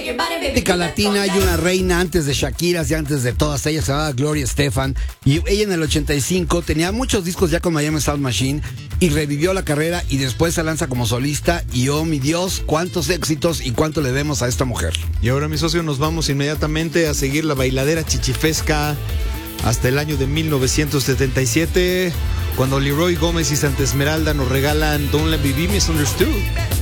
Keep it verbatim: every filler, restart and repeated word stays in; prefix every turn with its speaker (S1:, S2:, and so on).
S1: música latina hay una reina antes de Shakira y antes de todas ellas, se llamaba Gloria Estefan, y ella en el ochenta y cinco tenía muchos discos ya con Miami Sound Machine y revivió la carrera y después se lanza como solista y oh mi Dios, cuántos éxitos y cuánto le demos a esta mujer.
S2: Y ahora, mi socio, nos vamos inmediatamente a seguir la bailadera chichifesca hasta el año de mil novecientos setenta y siete, cuando Leroy Gómez y Santa Esmeralda nos regalan Don't Let Me Be Misunderstood.